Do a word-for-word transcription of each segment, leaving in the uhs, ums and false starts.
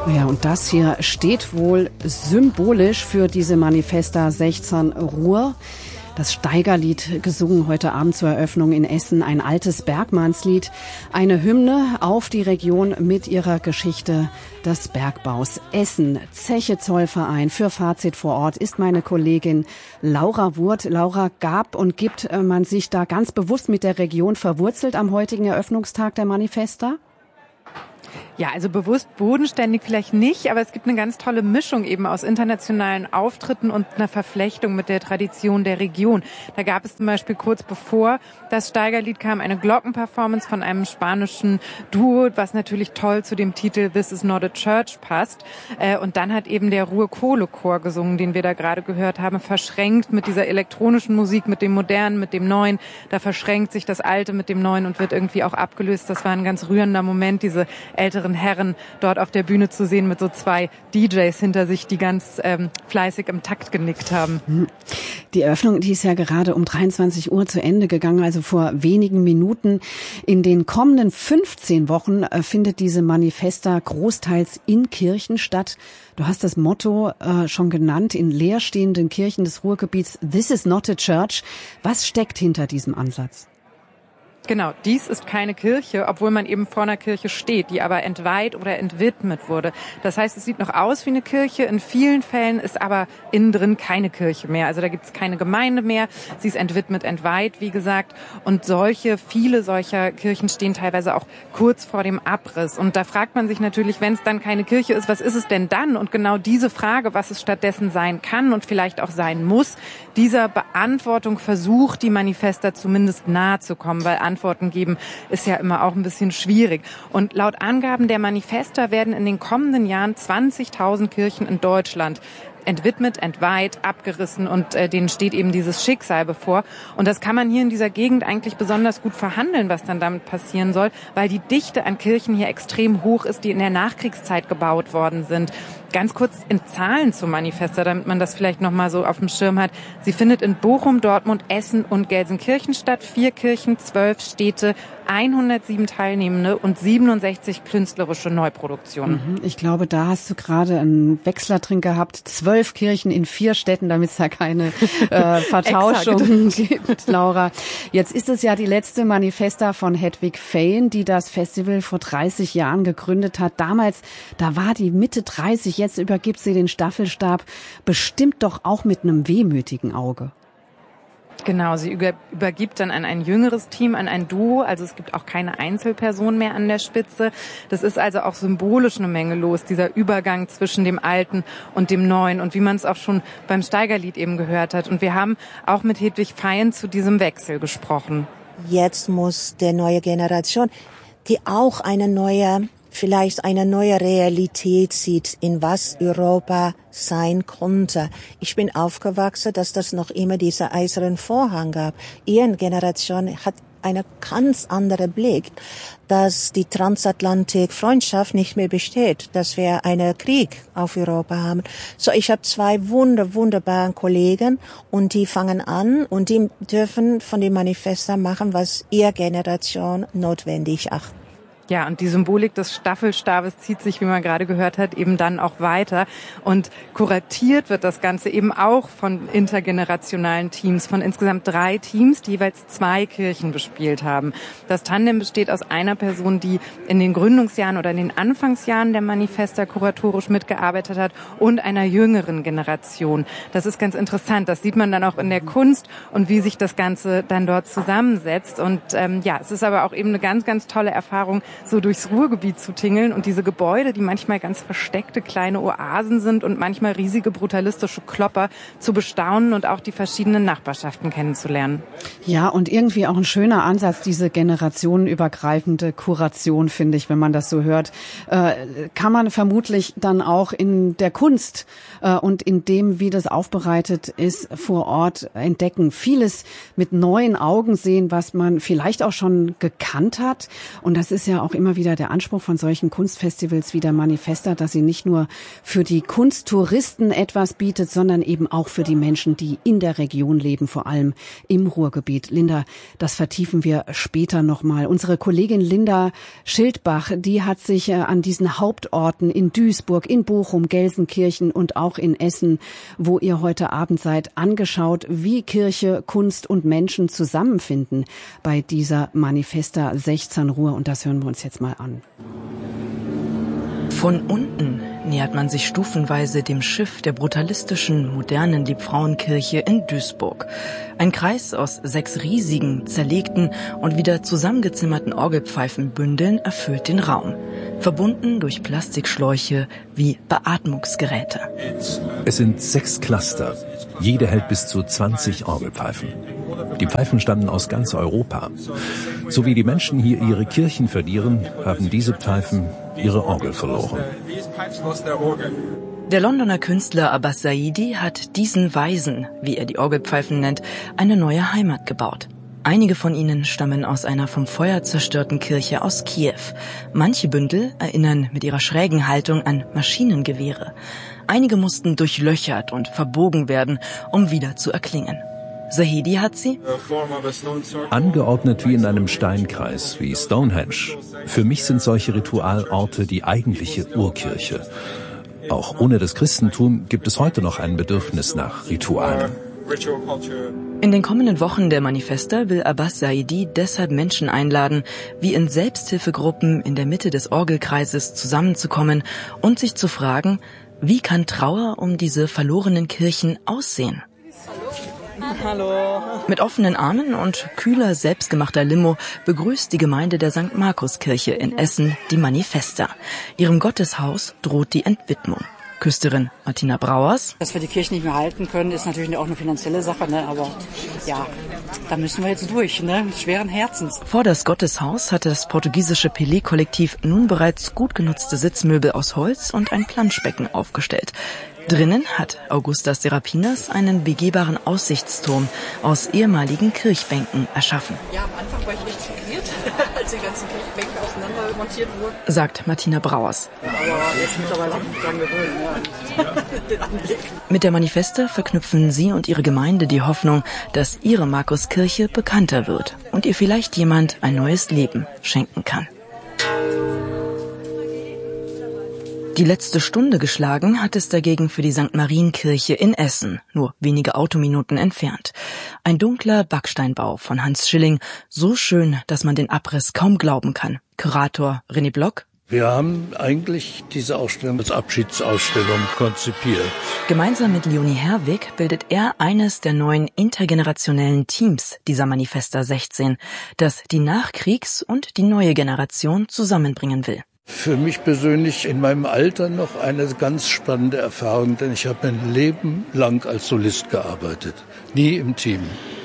Ja, und das hier steht wohl symbolisch für diese Manifesta sechzehn Ruhr. Das Steigerlied, gesungen heute Abend zur Eröffnung in Essen, ein altes Bergmannslied, eine Hymne auf die Region mit ihrer Geschichte des Bergbaus. Essen, Zeche Zollverein, für Fazit vor Ort ist meine Kollegin Laura Wurth. Laura, gab und gibt man sich da ganz bewusst mit der Region verwurzelt am heutigen Eröffnungstag der Manifesta? Ja, also bewusst bodenständig vielleicht nicht, aber es gibt eine ganz tolle Mischung eben aus internationalen Auftritten und einer Verflechtung mit der Tradition der Region. Da gab es zum Beispiel kurz bevor das Steigerlied kam eine Glockenperformance von einem spanischen Duo, was natürlich toll zu dem Titel This is not a Church passt. Und dann hat eben der Ruhr-Kohle-Chor gesungen, den wir da gerade gehört haben, verschränkt mit dieser elektronischen Musik, mit dem Modernen, mit dem Neuen. Da verschränkt sich das Alte mit dem Neuen und wird irgendwie auch abgelöst. Das war ein ganz rührender Moment, diese älteren Herren dort auf der Bühne zu sehen mit so zwei D Js hinter sich, die ganz ähm, fleißig im Takt genickt haben. Die Eröffnung, die ist ja gerade um dreiundzwanzig Uhr zu Ende gegangen, also vor wenigen Minuten. In den kommenden fünfzehn Wochen äh, findet diese Manifesta großteils in Kirchen statt. Du hast das Motto äh, schon genannt, in leerstehenden Kirchen des Ruhrgebiets, This is not a church. Was steckt hinter diesem Ansatz? Genau, dies ist keine Kirche, obwohl man eben vor einer Kirche steht, die aber entweiht oder entwidmet wurde. Das heißt, es sieht noch aus wie eine Kirche, in vielen Fällen ist aber innen drin keine Kirche mehr. Also da gibt es keine Gemeinde mehr, sie ist entwidmet, entweiht, wie gesagt. Und solche, viele solcher Kirchen stehen teilweise auch kurz vor dem Abriss. Und da fragt man sich natürlich, wenn es dann keine Kirche ist, was ist es denn dann? Und genau diese Frage, was es stattdessen sein kann und vielleicht auch sein muss, dieser Beantwortung versucht die Manifesta zumindest nahe zu kommen, weil Antworten geben ist ja immer auch ein bisschen schwierig. Und laut Angaben der Manifesta werden in den kommenden Jahren zwanzigtausend Kirchen in Deutschland entwidmet, entweiht, abgerissen und äh, denen steht eben dieses Schicksal bevor. Und das kann man hier in dieser Gegend eigentlich besonders gut verhandeln, was dann damit passieren soll, weil die Dichte an Kirchen hier extrem hoch ist, die in der Nachkriegszeit gebaut worden sind. Ganz kurz in Zahlen zum Manifesta, damit man das vielleicht nochmal so auf dem Schirm hat. Sie findet in Bochum, Dortmund, Essen und Gelsenkirchen statt. Vier Kirchen, zwölf Städte, hundertsieben Teilnehmende und siebenundsechzig künstlerische Neuproduktionen. Ich glaube, da hast du gerade einen Wechsler drin gehabt. Zwölf Kirchen in vier Städten, damit es da keine äh, Vertauschung gibt, Laura. Jetzt ist es ja die letzte Manifesta von Hedwig Fehn, die das Festival vor dreißig Jahren gegründet hat. Damals, da war die Mitte dreißig, jetzt übergibt sie den Staffelstab, bestimmt doch auch mit einem wehmütigen Auge. Genau, sie übergibt dann an ein jüngeres Team, an ein Duo. Also es gibt auch keine Einzelperson mehr an der Spitze. Das ist also auch symbolisch eine Menge los, dieser Übergang zwischen dem Alten und dem Neuen. Und wie man es auch schon beim Steigerlied eben gehört hat. Und wir haben auch mit Hedwig Fehn zu diesem Wechsel gesprochen. Jetzt muss der neue Generation, die auch eine neue vielleicht eine neue Realität sieht, in was Europa sein konnte. Ich bin aufgewachsen, dass das noch immer dieser eisernen Vorhang gab. Ihre Generation hat einen ganz anderen Blick, dass die Transatlantik-Freundschaft nicht mehr besteht, dass wir einen Krieg auf Europa haben. So, ich habe zwei wunder, wunderbare Kollegen und die fangen an und die dürfen von dem Manifesta machen, was ihre Generation notwendig achtet. Ja, und die Symbolik des Staffelstabes zieht sich, wie man gerade gehört hat, eben dann auch weiter. Und kuratiert wird das Ganze eben auch von intergenerationalen Teams, von insgesamt drei Teams, die jeweils zwei Kirchen bespielt haben. Das Tandem besteht aus einer Person, die in den Gründungsjahren oder in den Anfangsjahren der Manifesta kuratorisch mitgearbeitet hat und einer jüngeren Generation. Das ist ganz interessant. Das sieht man dann auch in der Kunst und wie sich das Ganze dann dort zusammensetzt. Und ähm, ja, es ist aber auch eben eine ganz, ganz tolle Erfahrung, so durchs Ruhrgebiet zu tingeln und diese Gebäude, die manchmal ganz versteckte kleine Oasen sind und manchmal riesige brutalistische Klopper, zu bestaunen und auch die verschiedenen Nachbarschaften kennenzulernen. Ja, und irgendwie auch ein schöner Ansatz, diese generationenübergreifende Kuration, finde ich, wenn man das so hört, äh, kann man vermutlich dann auch in der Kunst äh, und in dem, wie das aufbereitet ist, vor Ort entdecken. Vieles mit neuen Augen sehen, was man vielleicht auch schon gekannt hat. Und das ist ja auch immer wieder der Anspruch von solchen Kunstfestivals wie der Manifesta, dass sie nicht nur für die Kunsttouristen etwas bietet, sondern eben auch für die Menschen, die in der Region leben, vor allem im Ruhrgebiet. Linda, das vertiefen wir später nochmal. Unsere Kollegin Linda Schildbach, die hat sich an diesen Hauptorten in Duisburg, in Bochum, Gelsenkirchen und auch in Essen, wo ihr heute Abend seid, angeschaut, wie Kirche, Kunst und Menschen zusammenfinden bei dieser Manifesta sechzehn Ruhr. Und das hören wir uns jetzt mal an. Von unten nähert man sich stufenweise dem Schiff der brutalistischen, modernen Liebfrauenkirche in Duisburg. Ein Kreis aus sechs riesigen, zerlegten und wieder zusammengezimmerten Orgelpfeifenbündeln erfüllt den Raum, verbunden durch Plastikschläuche wie Beatmungsgeräte. Es sind sechs Cluster. Jede hält bis zu zwanzig Orgelpfeifen. Die Pfeifen stammen aus ganz Europa. So wie die Menschen hier ihre Kirchen verlieren, haben diese Pfeifen ihre Orgel verloren. Der Londoner Künstler Abbas Saidi hat diesen Weisen, wie er die Orgelpfeifen nennt, eine neue Heimat gebaut. Einige von ihnen stammen aus einer vom Feuer zerstörten Kirche aus Kiew. Manche Bündel erinnern mit ihrer schrägen Haltung an Maschinengewehre. Einige mussten durchlöchert und verbogen werden, um wieder zu erklingen. Zahedi hat sie angeordnet wie in einem Steinkreis, wie Stonehenge. Für mich sind solche Ritualorte die eigentliche Urkirche. Auch ohne das Christentum gibt es heute noch ein Bedürfnis nach Ritualen. In den kommenden Wochen der Manifesta will Abbas Saidi deshalb Menschen einladen, wie in Selbsthilfegruppen in der Mitte des Orgelkreises zusammenzukommen und sich zu fragen, wie kann Trauer um diese verlorenen Kirchen aussehen? Hallo. Mit offenen Armen und kühler, selbstgemachter Limo begrüßt die Gemeinde der Sankt Markus-Kirche in Essen die Manifesta. Ihrem Gotteshaus droht die Entwidmung. Küsterin Martina Brauers. Dass wir die Kirche nicht mehr halten können, ist natürlich auch eine finanzielle Sache, ne? Aber ja, da müssen wir jetzt durch, ne? Schweren Herzens. Vor das Gotteshaus hat das portugiesische Pelé-Kollektiv nun bereits gut genutzte Sitzmöbel aus Holz und ein Planschbecken aufgestellt. Drinnen hat Augustas Serapinas einen begehbaren Aussichtsturm aus ehemaligen Kirchbänken erschaffen. Ja, am Anfang war ich echt schockiert, als die ganzen Kirchbänke auseinander montiert wurden. Sagt Martina Brauers. Aber jetzt mittlerweile haben wir dran gewöhnt, ja. Den Anblick. Mit der Manifesta verknüpfen sie und ihre Gemeinde die Hoffnung, dass ihre Markuskirche bekannter wird und ihr vielleicht jemand ein neues Leben schenken kann. Die letzte Stunde geschlagen hat es dagegen für die Sankt Marienkirche in Essen, nur wenige Autominuten entfernt. Ein dunkler Backsteinbau von Hans Schilling, so schön, dass man den Abriss kaum glauben kann. Kurator René Block. Wir haben eigentlich diese Ausstellung als Abschiedsausstellung konzipiert. Gemeinsam mit Leonie Herwig bildet er eines der neuen intergenerationellen Teams dieser Manifesta sechzehn, das die Nachkriegs- und die neue Generation zusammenbringen will. Für mich persönlich in meinem Alter noch eine ganz spannende Erfahrung, denn ich habe mein Leben lang als Solist gearbeitet, nie im Team.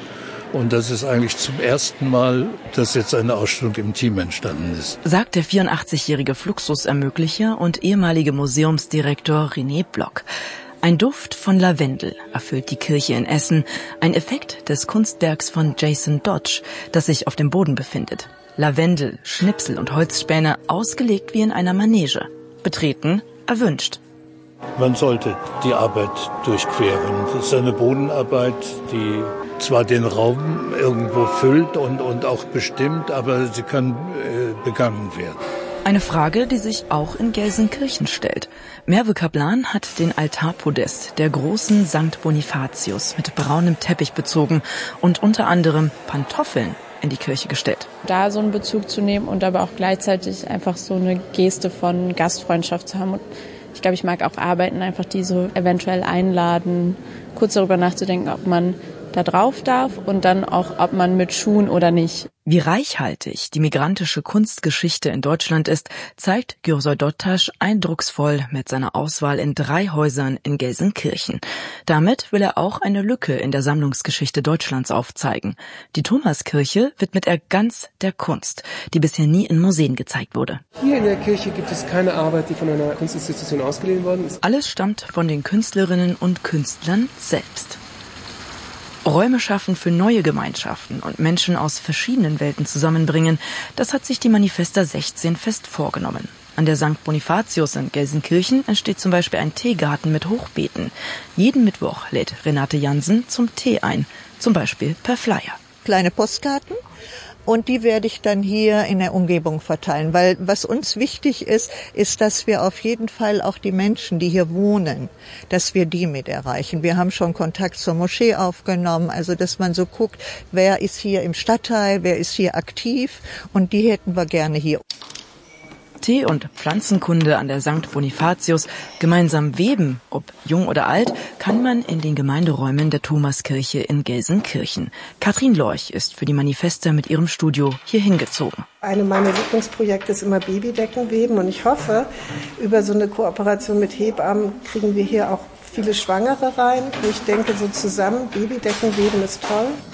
Und das ist eigentlich zum ersten Mal, dass jetzt eine Ausstellung im Team entstanden ist. Sagt der vierundachtzigjährige Fluxusermöglicher und ehemalige Museumsdirektor René Block. Ein Duft von Lavendel erfüllt die Kirche in Essen, ein Effekt des Kunstwerks von Jason Dodge, das sich auf dem Boden befindet. Lavendel, Schnipsel und Holzspäne ausgelegt wie in einer Manege. Betreten erwünscht. Man sollte die Arbeit durchqueren. Das ist eine Bodenarbeit, die zwar den Raum irgendwo füllt und, und auch bestimmt, aber sie kann äh, begangen werden. Eine Frage, die sich auch in Gelsenkirchen stellt. Merve Kaplan hat den Altarpodest der großen Sankt Bonifatius mit braunem Teppich bezogen und unter anderem Pantoffeln in die Kirche gestellt. Da so einen Bezug zu nehmen und aber auch gleichzeitig einfach so eine Geste von Gastfreundschaft zu haben. Und ich glaube, ich mag auch Arbeiten, einfach die so eventuell einladen, kurz darüber nachzudenken, ob man da drauf darf und dann auch, ob man mit Schuhen oder nicht. Wie reichhaltig die migrantische Kunstgeschichte in Deutschland ist, zeigt Gürsel Dottasch eindrucksvoll mit seiner Auswahl in drei Häusern in Gelsenkirchen. Damit will er auch eine Lücke in der Sammlungsgeschichte Deutschlands aufzeigen. Die Thomaskirche widmet er ganz der Kunst, die bisher nie in Museen gezeigt wurde. Hier in der Kirche gibt es keine Arbeit, die von einer Kunstinstitution ausgeliehen worden ist. Alles stammt von den Künstlerinnen und Künstlern selbst. Räume schaffen für neue Gemeinschaften und Menschen aus verschiedenen Welten zusammenbringen, das hat sich die Manifesta sechzehn fest vorgenommen. An der Sankt Bonifatius in Gelsenkirchen entsteht zum Beispiel ein Teegarten mit Hochbeeten. Jeden Mittwoch lädt Renate Jansen zum Tee ein, zum Beispiel per Flyer. Kleine Postkarten. Und die werde ich dann hier in der Umgebung verteilen. Weil was uns wichtig ist, ist, dass wir auf jeden Fall auch die Menschen, die hier wohnen, dass wir die mit erreichen. Wir haben schon Kontakt zur Moschee aufgenommen, also dass man so guckt, wer ist hier im Stadtteil, wer ist hier aktiv, und die hätten wir gerne hier. Tee- und Pflanzenkunde an der Sankt Bonifatius, gemeinsam weben, ob jung oder alt, kann man in den Gemeinderäumen der Thomaskirche in Gelsenkirchen. Katrin Lorch ist für die Manifesta mit ihrem Studio hier hingezogen. Eine meiner Lieblingsprojekte ist immer Babydecken weben, und ich hoffe, über so eine Kooperation mit Hebammen kriegen wir hier auch viele Schwangere rein. Ich denke, so zusammen Babydecken weben ist toll.